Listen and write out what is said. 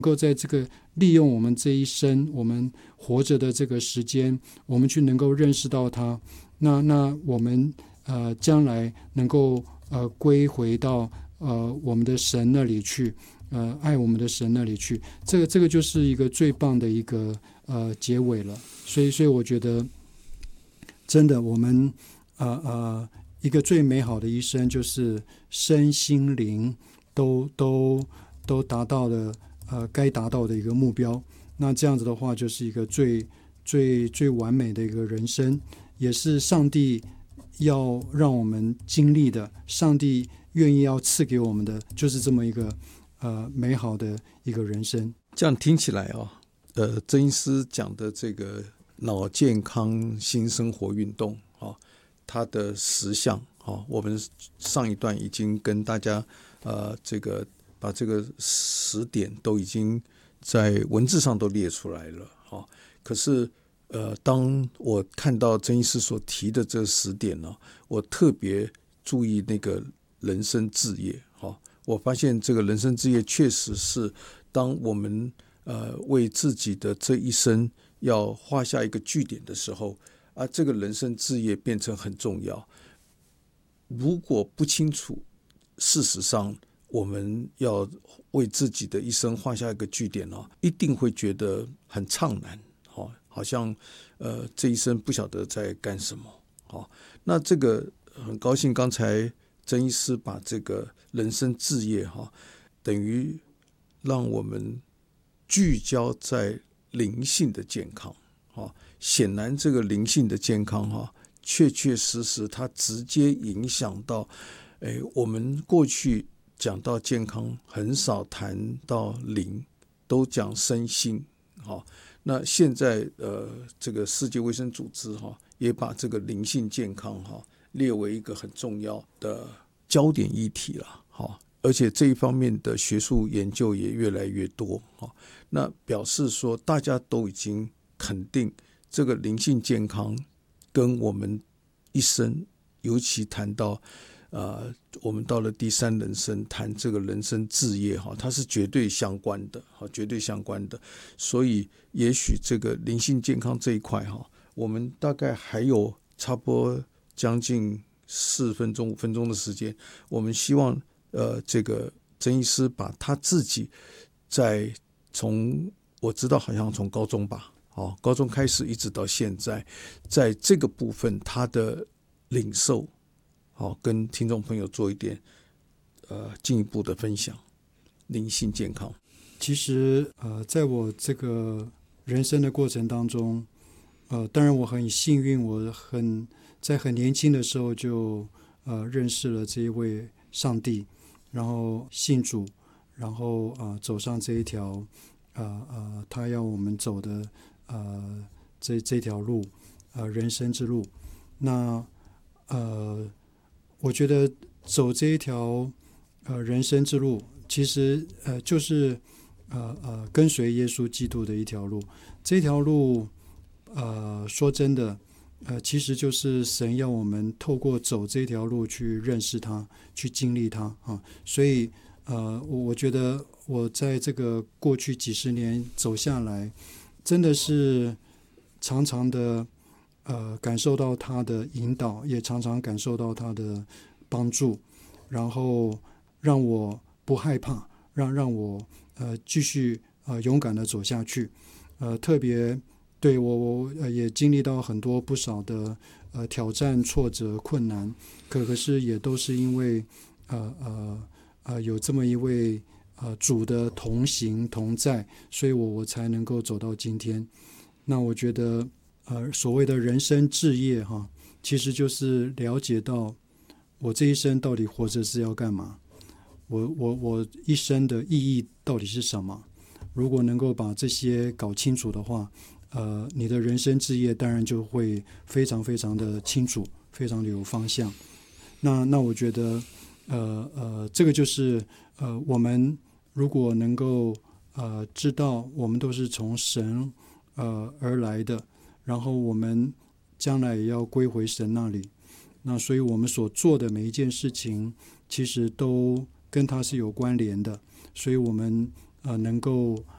够在这个利用我们这一生，我们活着的这个时间，我们去能够认识到他，那我们将来能够归回到我们的神那里去，爱我们的神那里去，这个就是一个最棒的一个结尾了。所以我觉得真的我们一个最美好的一生就是身心灵都达到了该达到的一个目标。那这样子的话就是一个最完美的一个人生，也是上帝要让我们经历的，上帝愿意要赐给我们的，就是这么一个美好的一个人生。 这样听起来曾医师讲的这个脑健康新生活运动它的10项我们上一段已经跟大家把这个10点都已经在文字上都列出来了可是当我看到曾医师所提的这10点呢，我特别注意那个人生志业我发现这个人生志业确实是当我们为自己的这一生要画下一个句点的时候这个人生志业变成很重要。如果不清楚，事实上我们要为自己的一生画下一个句点一定会觉得很怅然好像这一生不晓得在干什么那这个很高兴刚才曾医师把这个人生志业等于让我们聚焦在灵性的健康显然这个灵性的健康确实它直接影响到我们过去讲到健康很少谈到灵，都讲身心那现在这个世界卫生组织也把这个灵性健康列为一个很重要的焦点议题了而且这一方面的学术研究也越来越多那表示说大家都已经肯定这个灵性健康跟我们一生，尤其谈到我们到了第3人生谈这个人生志业它是绝对相关的绝对相关的。所以也许这个灵性健康这一块我们大概还有差不多将近4分钟5分钟的时间，我们希望这个曾医师把他自己我知道好像从高中吧高中开始一直到现在，在这个部分他的领受跟听众朋友做一点进一步的分享。灵性健康其实在我这个人生的过程当中当然我很幸运，我在很年轻的时候就认识了这一位上帝，然后信主，然后走上这一条他要我们走的这条路人生之路。那我觉得走这一条人生之路其实就是跟随耶稣基督的一条路。这条路说真的其实就是神要我们透过走这条路去认识他，去经历他所以我觉得我在这个过去几十年走下来，真的是常常的感受到他的引导，也常常感受到他的帮助，然后让我不害怕，让我继续勇敢的走下去。特别对我也经历到很多不少的挑战、挫折、困难，可是也都是因为有这么一位主的同行同在，所以我才能够走到今天。那我觉得所谓的人生志业其实就是了解到我这一生到底活着是要干嘛，我一生的意义到底是什么。如果能够把这些搞清楚的话，你的人生志业当然就会非常非常的清楚，非常的有方向。那我觉得这个就是我们如果能够知道我们都是从神而来的，然后我们将来也要归回神那里，那所以我们所做的每一件事情其实都跟他是有关联的，所以我们能够